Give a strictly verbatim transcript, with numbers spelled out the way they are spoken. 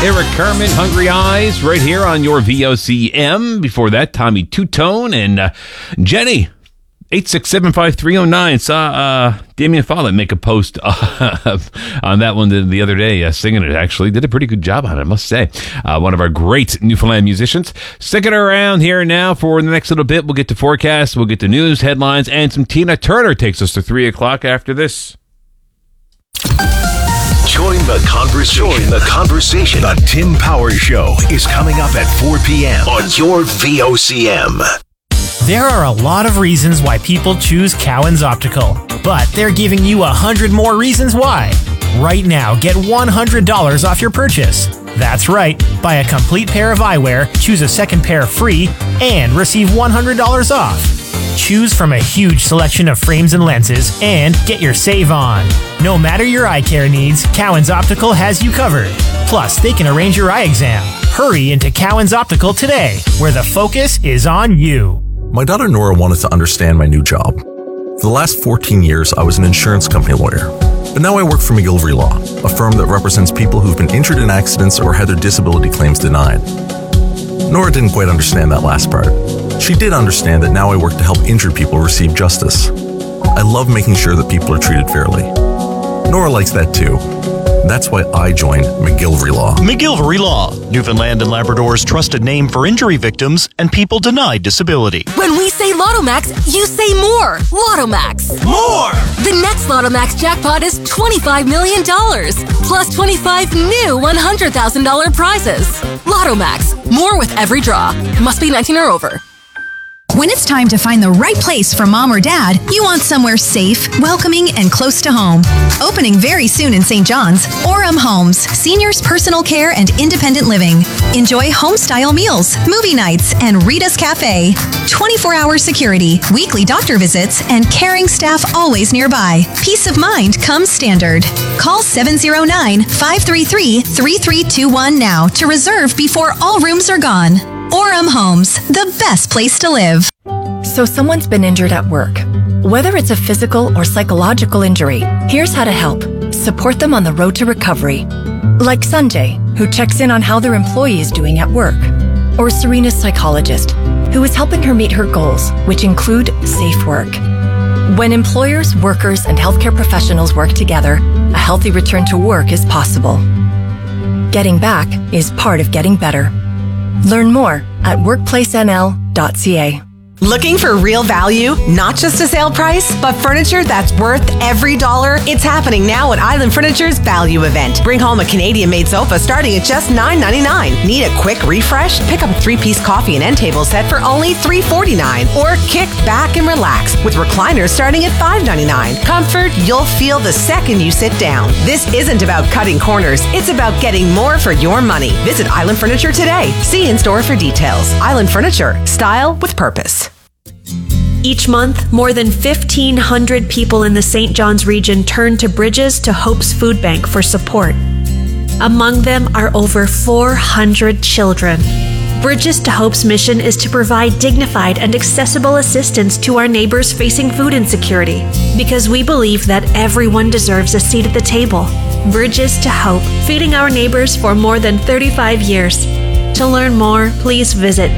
Eric Carmen, Hungry Eyes, right here on your V O C M. Before that, Tommy Two-Tone and uh, Jenny, eight six seven five three oh nine. Saw uh, Damien Follett make a post uh, on that one the, the other day, uh, singing it, actually. Did a pretty good job on it, I must say. Uh, one of our great Newfoundland musicians. Sticking around here now for the next little bit. We'll get to forecast, we'll get to news, headlines, and some Tina Turner takes us to three o'clock after this. Join the conversation. Join the conversation. The Tim Powers Show is coming up at four p.m. on your V O C M. There are a lot of reasons why people choose Cowan's Optical, but they're giving you a hundred more reasons why. Right now, get one hundred dollars off your purchase. That's right. Buy a complete pair of eyewear, choose a second pair free, and receive one hundred dollars off. Choose from a huge selection of frames and lenses and get your save on. No matter your eye care needs, Cowan's Optical has you covered. Plus, they can arrange your eye exam. Hurry into Cowan's Optical today, where the focus is on you. My daughter Nora wanted to understand my new job. For the last fourteen years, I was an insurance company lawyer. But now I work for McGillivray Law, a firm that represents people who've been injured in accidents or had their disability claims denied. Nora didn't quite understand that last part. She did understand that now I work to help injured people receive justice. I love making sure that people are treated fairly. Nora likes that too. That's why I joined McGillivray Law. McGillivray Law, Newfoundland and Labrador's trusted name for injury victims and people denied disability. When we say Lottomax, you say more. Lottomax. More! The next Lottomax jackpot is twenty-five million dollars, plus twenty-five new one hundred thousand dollars prizes. Lottomax. More with every draw. Must be nineteen or over. When it's time to find the right place for mom or dad, you want somewhere safe, welcoming, and close to home. Opening very soon in Saint John's, Orem Homes, seniors personal care and independent living. Enjoy home-style meals, movie nights, and Rita's Cafe. twenty-four hour security, weekly doctor visits, and caring staff always nearby. Peace of mind comes standard. Call seven oh nine, five three three, three three two one now to reserve before all rooms are gone. Orem Homes, the best place to live. So someone's been injured at work. Whether it's a physical or psychological injury, here's how to help. Support them on the road to recovery. Like Sanjay, who checks in on how their employee is doing at work. Or Serena's psychologist, who is helping her meet her goals, which include safe work. When employers, workers, and healthcare professionals work together, a healthy return to work is possible. Getting back is part of getting better. Learn more at workplace n l dot c a. Looking for real value? Not just a sale price, but furniture that's worth every dollar? It's happening now at Island Furniture's Value Event. Bring home a Canadian-made sofa starting at just nine ninety-nine. Need a quick refresh? Pick up a three-piece coffee and end table set for only three forty-nine. Or kick back and relax with recliners starting at five ninety-nine. Comfort you'll feel the second you sit down. This isn't about cutting corners. It's about getting more for your money. Visit Island Furniture today. See in-store for details. Island Furniture. Style with purpose. Each month, more than fifteen hundred people in the Saint John's region turn to Bridges to Hope's Food Bank for support. Among them are over four hundred children. Bridges to Hope's mission is to provide dignified and accessible assistance to our neighbors facing food insecurity, because we believe that everyone deserves a seat at the table. Bridges to Hope, feeding our neighbors for more than thirty-five years. To learn more, please visit